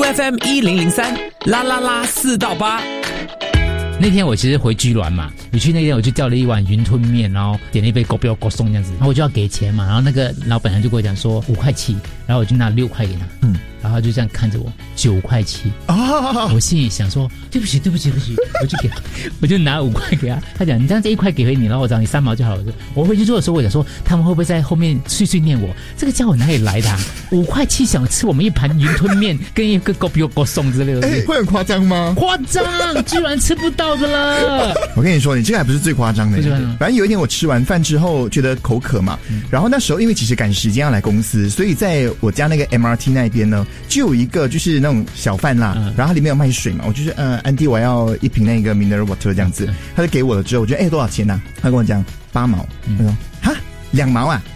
FM1003啦啦啦4到8。 那天我其实回居銮嘛，我去那天我就叫了一碗云吞面，然后点了一杯狗标狗松这样子，然后我就要给钱嘛，然后那个老板娘就跟我讲说5块7，然后我就拿6块给他，然后他就这样看着我9块7，我心里想说对不起，我就给他，我就拿5块给他，他讲你这样子1块给回你，然后我找你3毛就好了。我回去做的时候，我想说他们会不会在后面碎碎念我，这个家伙哪里来的5块7想吃我们一盘云吞面跟一个狗标狗松之类的， 会很夸张吗？ 夸张，居然吃不到的了。 我跟你说，你这个还不是最夸张的。反正有一天我吃完饭之后觉得口渴嘛，然后那时候因为其实赶时间要来公司，所以在我家那个 MRT 那边呢，就有一个就是那种小贩啦，然后它里面有卖水嘛，我就是安迪我要1瓶那个 mineral water 这样子，他就给我了之后，我觉得多少钱啊？他跟我讲8毛，他说哈2毛啊。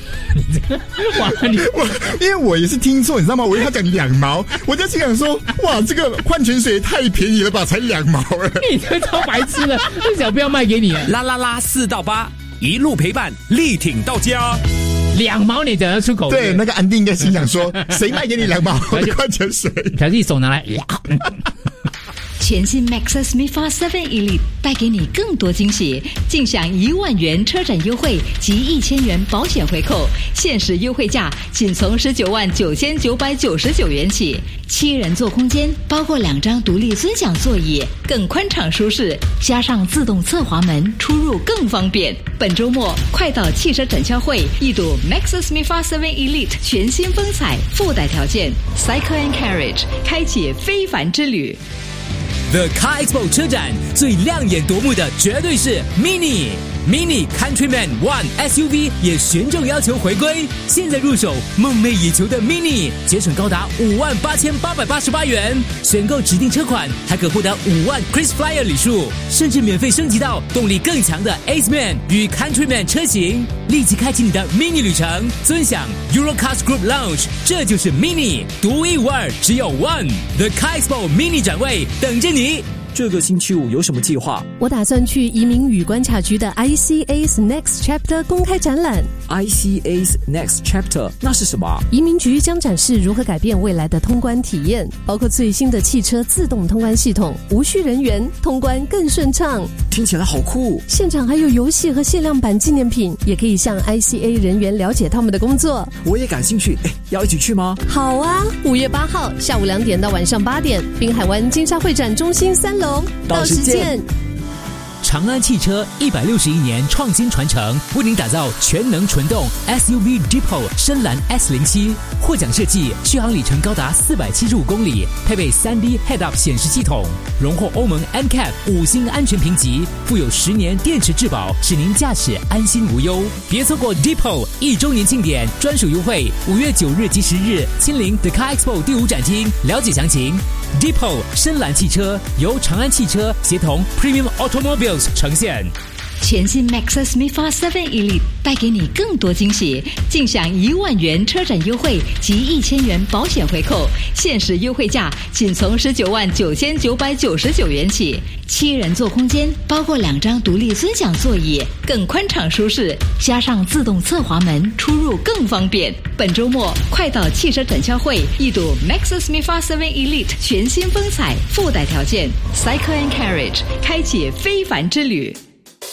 因为我也是听错，你知道吗？我以为他讲2毛，我就心想说，哇，这个矿泉水太便宜了吧，才2毛了。 你这超白痴的，这小不要卖给你啊！ 啦啦啦4到8，一路陪伴，力挺到家。 2毛你讲得出口？ 对，那个安迪应该心想说，谁卖给你2毛的矿泉水？ 他自己手拿来。 全新 Maxus MIFA 7 Elite 带给你更多惊喜，尽享1万元车展优惠及1000元保险回扣，限时优惠价仅从199999元起。7人座空间，包括2张独立尊享座椅，更宽敞舒适，加上自动侧滑门，出入更方便。本周末快到汽车展销会一睹 Maxus MIFA 7 Elite 全新风采，附带条件 Cycle and Carriage 开启非凡之旅。 The Car Expo 车展最亮眼夺目的绝对是 Mini Countryman One SUV 也旋重要求回归，现在入手梦寐以求的 Mini 节省高达58888元，选购指定车款还可获得5万 KrisFlyer 礼数，甚至免费升级到动力更强的 Aceman 与 Countryman 车型，立即开启你的 Mini 旅程，尊享 Eurocars Group Lounge， 这就是 Mini 独一无二，只有 One The Car Expo Mini 展位等着你。 这个星期五有什么计划？ 我打算去移民与关卡局的 ICA's Next Chapter 公开展览。 ICA's Next Chapter 那是什么？ 移民局将展示如何改变未来的通关体验，包括最新的汽车自动通关系统，无需人员，通关更顺畅。 听起来好酷！ 现场还有游戏和限量版纪念品，也可以向 ICA 人员了解他们的工作。 我也感兴趣，要一起去吗？ 好啊！5月8号下午2点到晚上8点，滨海湾金沙会展中心3楼，到时见。 长安汽车161年创新传承，为您打造全能纯动 SUV Depot 深蓝 S07， 获奖设计，续航里程高达475公里，配备 3D Head-Up 显示系统，荣获欧盟 NCAP 5星安全评级，附有10年电池质保，使您驾驶安心无忧。别错过 Depot 1周年庆典专属优惠，5月9日及10日亲临 The Car Expo 第5展厅，了解详情。Depot 深蓝汽车由长安汽车协同 Premium Automobiles 呈现。 全新 Maxus MIFA 7 Elite 带给你更多惊喜，尽享1万元车展优惠及1000元保险回扣，限时优惠价仅从199999元起。7人座空间，包括2张独立尊享座椅，更宽敞舒适，加上自动侧滑门，出入更方便。本周末快到汽车展销会一睹 Maxus MIFA 7 Elite 全新风采，附带条件 Cycle and Carriage 开启非凡之旅。